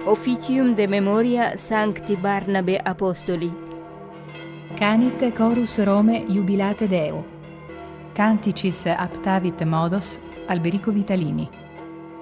Officium de memoria Sancti Barnabe Apostoli. Canite chorus Rome jubilate Deo. Canticis aptavit modos Alberico Vitalini.